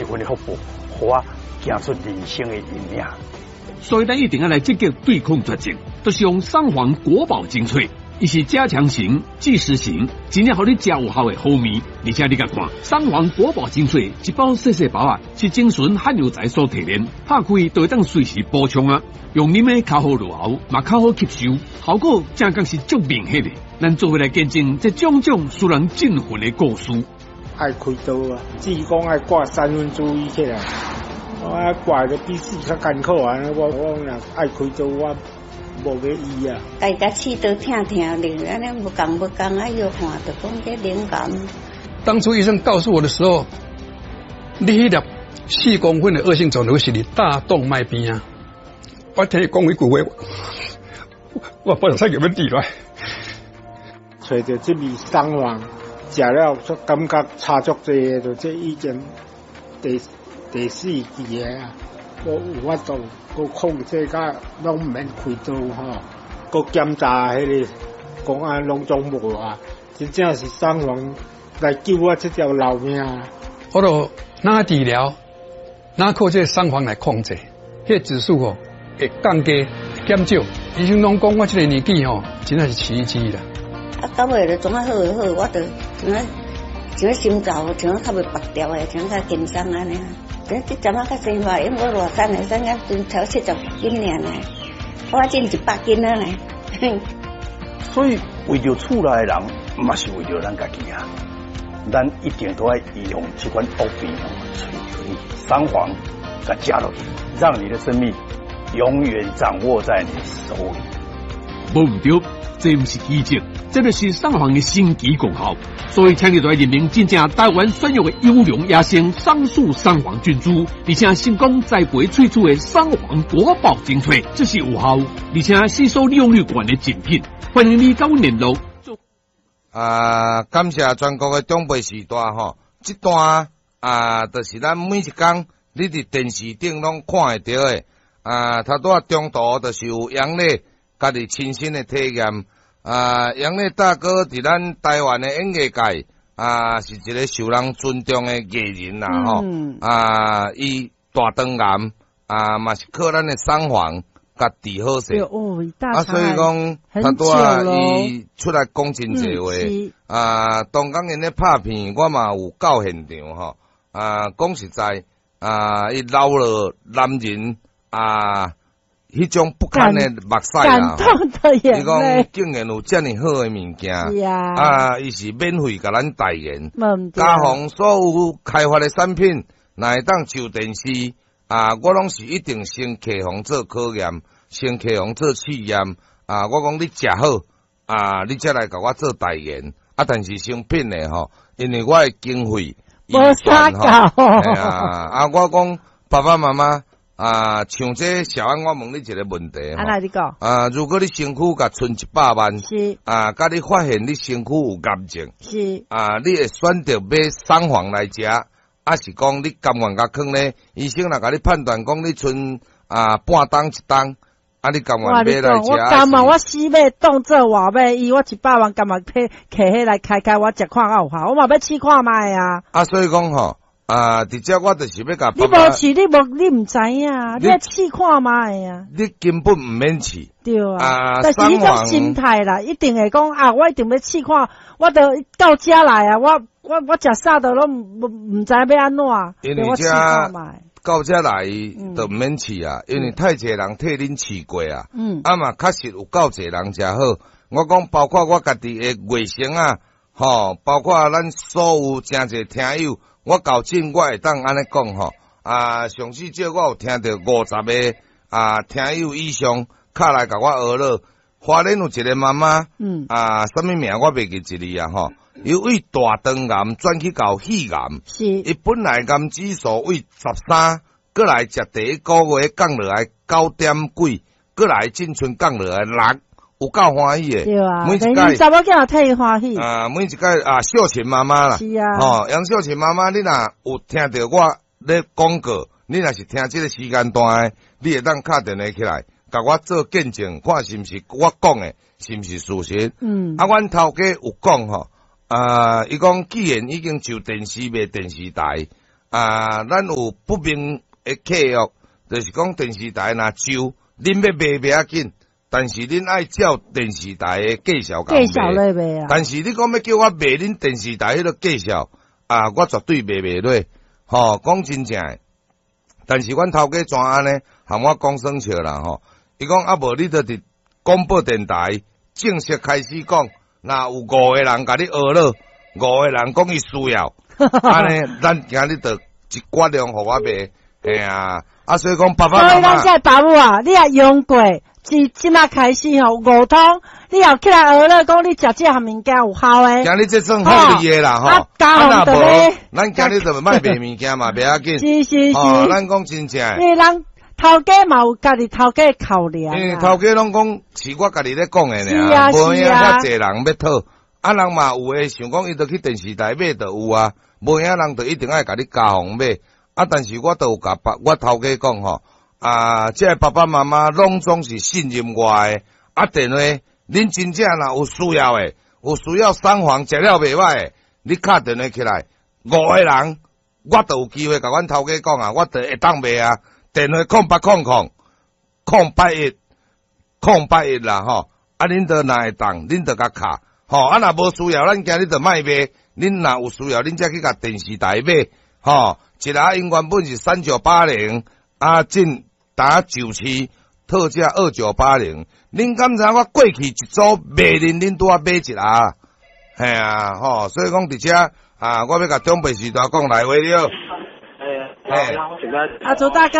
份的福报，互我行出人生的阴影。 所以咱一定要来积极对抗绝症，就是用三黄国宝精粹。伊是加强型、即时型，真正互你食有效的好面。而且你甲看，三黄国宝精粹一包细细包啊，是精纯汉药材所提炼，拍开就会当随时补充啊。用啉的较好落喉，嘛较好吸收，效果正讲是足明显的。咱做伙来见证这种种使人振奋的故事。 爱开刀啊，只是讲爱挂2/3以起来，我挂的比死较艰苦啊！我若爱开刀，我无要医啊。 家甲刺刀疼疼的，安尼无共啊，药看就讲这灵感。 当初医生告诉我的时候，你迄粒4公分的恶性肿瘤是你大动脉边啊！我听伊讲一句话，我不能再给问题来。 找到这味三黄，食了感觉差足济，就这已经第4期啊！我有法度，我控制甲拢毋免开刀吼，我检查迄个公安拢总无啊！真正是三黄来救我这条老命。 我就拿治疗，拿靠这三黄来控制，迄指数哦会降低减少。医生拢讲我这个年纪吼，真正是奇迹啦。 啊，到尾就总啊好，我就像心脏，像较袂拔掉的，像较轻松安尼。这阵啊较生活，因为我落山的，山啊才70斤尔呢，我进100斤了呢。 所以为着厝内的人，嘛是为着咱家己啊。咱一定都要用这款毒品找到你三黄，再加落去，让你的生命永远掌握在你手里。 无唔对，这唔是奇迹，这就是三黄的神奇功效。所以，请你在人民真正台湾选用的优良野生桑树三黄菌株，而且成功栽培萃取的三黄国宝精粹，这是有效，而且吸收利用率高的精品。欢迎你跟我联络。 感谢全国的长辈时代吼，这段就是咱每一天你伫电视顶拢看会到的头拄中途就是有杨磊家己亲身的体验杨磊大哥伫咱台湾的演艺界是一个受人尊重的艺人啦吼伊大肠癌嘛是靠咱的三黄甲治好势所以讲他拄伊出来讲真济话当讲因咧拍片，我嘛有到现场吼讲实在伊老了男人迄种不堪的目屎啦，伊讲竟然有遮尔好的物件伊是免费甲咱代言，加上所有开发的产品，若会当上电视我拢是一定先客方做考验，先客方做试验我讲你食好你才来甲我做代言但是成品的吼，因为我的经费无啥够我讲爸爸妈妈像这小安，我问你一个问题你讲如果你身躯甲存100万是甲你发现你身躯有癌症是你会选择买三黄来食是讲你甘愿甲囥咧？医生若甲你判断讲你存半当一当你甘愿买来食？ 我甘愿，我死买当做话买伊，我100万甘愿摕迄来开，我食看有效，我嘛要试看卖所以讲吼直接我就是要甲你无试，你唔知影，你要试看卖你根本唔免试。 对但是迄种心态啦，一定会讲我一定要试看，我都到家来我食啥都拢唔知要安怎， 因为我试看卖。 到遮来就唔免试因为太侪人替恁试过嘛确实有够侪人食好。我讲包括我家己的卫生包括咱所有真侪听友，我到今我会当安尼讲上至少我有听到50个听友以上敲来甲我学了。花莲有一个妈妈什么名我袂记一字因为大肠癌转去到肺癌，伊本来癌指数为13，过来食第一个月降落来9点几，过来进村降落来6，有够欢喜的。 对每一届查某囝也替伊欢喜。 每一届秀琴妈妈啦， 是杨秀琴妈妈，你若有听到我咧广告，你若是听这个时间段的，你会当敲电话起来，甲我做见证，看是毋是我讲的是毋是事实。阮头家有讲伊讲既然已经上电视卖电视台， 咱有不明的契约，就是讲电视台若收，恁要卖不要紧，但是恁爱照电视台的介绍讲卖啊。 但是你讲要叫我卖恁电视台迄个介绍，我绝对卖袂落。吼，讲真正诶，但是阮头家怎安尼，含我讲算笑啦吼。伊讲无你着伫广播电台正式开始讲，若有5个人甲你学了，5个人讲伊需要，安尼咱今日着一刮量互我卖，嘿啊，所以讲爸爸妈妈。 所以咱这爸母啊，你也用过，即仔开始吼5通，你也起来学了，讲你食这项物件有效诶。 今日这算好利诶啦吼， 那无， 咱今日着卖卖物件嘛，袂要紧。 是。 咱讲真正。 因为咱头家嘛有家己头家考量。 因为头家拢讲是我家己咧讲诶尔， 无影遐济人要讨，人嘛有诶想讲伊着去电视台买着有啊，无影人着一定爱甲你加红买，但是我都有甲我头家讲吼，这爸爸妈妈拢总是信任我诶，电话恁真正若有需要诶，有需要送房食了袂歹诶，你敲电话起来，5个人我都有机会甲阮头家讲我就会当卖啊。电话080001啦吼，恁着若会当，恁着甲卡吼，若无需要，咱今日着卖卖，恁若有需要，恁才去甲电視台買吼，一下因原本是3980，進打97，特價2980，恁敢知我過去一組賣恁拄仔買一下，嘿吼，所以講伫遮我要甲中北時代講來話了。 阿祖大哥，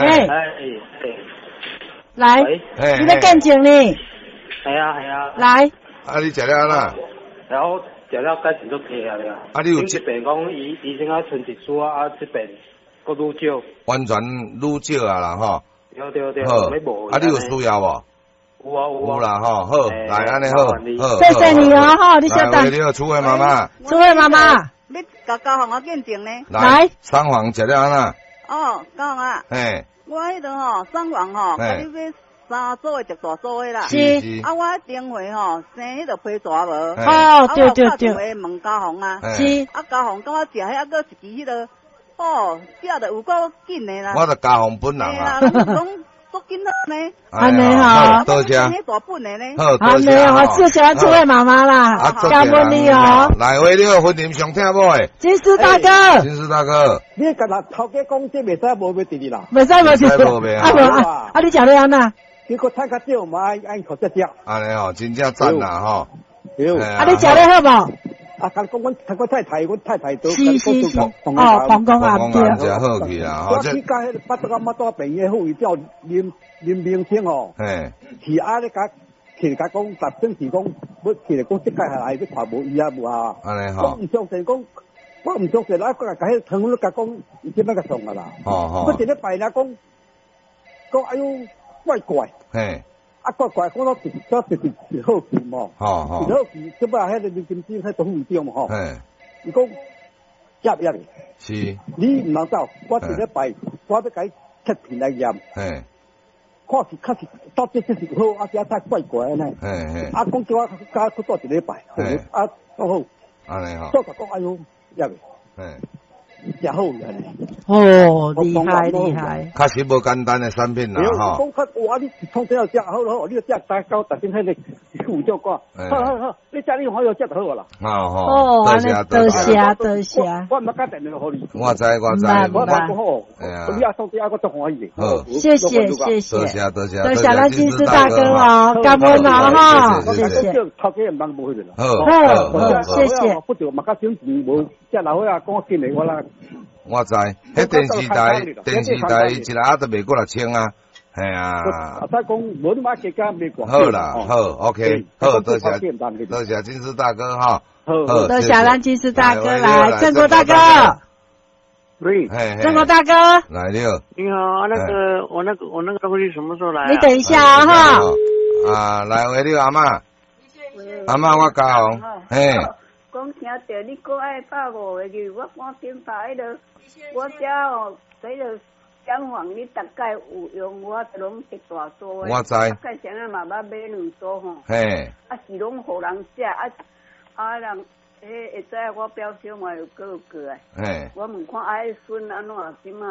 来，你在干净呢？ 系啊。 来， 你食了啦？ 然后食了开始都起来了。 你有这边讲以前啊存一束这边个愈少。 完全愈少啦吼。 对， 好，你有需要无？有啦吼，好，来安尼好， 谢谢你哦吼，你晓得。 来，楚慧妈妈。 楚慧妈妈。 你甲交行我见证呢？ 来，送房食了安那？ 交行啊。 嘿。 我迄个吼送房吼，甲你买3组的、10组的啦。 是。 我电话吼生迄个批纸无？ 对。 我打电话问交行啊。 是。 交行跟我食迄个一支迄个，食得有够紧的啦。 我着交行本人啊。 足紧好呢， 安尼好， 多谢， 好，安尼好，谢谢楚慧妈妈啦，感恩你哦。 来，为了婚姻上听无诶， 金丝大哥， 你甲那头家讲这袂使无要弟弟啦， 袂使无你食了安那？ 结果菜较少嘛，爱靠只只。 安尼吼，真正赞啦吼。 对， 你食了好无？ 甲讲阮太太都是，皇宫啊， 对，真好去啦。 我去甲迄巴肚妈肚病院护士叫林明星吼，是咧甲摕甲讲，特征是讲要摕来讲即届下来去看无伊啊无啊。 安尼吼。 我毋相信讲，我毋相信啦，我甲迄汤咧甲讲，伊即摆甲送啊啦。我一日拜啦讲哎呦怪。怪，讲到一好奇嘛，一好奇，即摆迄个民警迄总务长嘛吼，伊讲压的， 是， 你毋能走，我一礼拜，我要甲伊切片来验，看是确实到底是好，只太怪安尼，讲叫我加去做一礼拜，都好， 安尼吼， 做甲讲哎呦压的，真好安尼。 厉害！ 确实无简单的产品啦吼。 讲较哇，你从这要食好咯，你要食大高，特定迄个副照挂。好，你食你好药食就好啦。 多谢。 我毋甲电话互你。 我知。 我好。你也送我足欢喜。 好， 谢谢。 多谢咱金丝大哥哦，感恩啊哈，谢谢。 头家唔当无去了。 好，谢谢。 不着嘛，甲省钱无，即老伙仔讲我今年我啦。 我知，迄电视台一下都袂过来清啊，系啊。 再讲无你妈加加袂过。 好啦，好 ，OK， 好，多谢金丝大哥哈，好， 多谢咱金丝大哥来，郑国大哥， 喂， 郑国大哥， 来了。 你好，我那个东西什么时候来？ 你等一下哈。 来喂，你阿嬷，我教，嘿。 讲听到你过爱150个字，我赶紧把迄个，我遮迄个讲话你大概有用，我拢一大组的。 我知。 大概现在嘛要买2组吼。 嘿。 是拢互人食人会知我表小嘛又过过啊。 嘿。 我问看爱孙安怎即嘛？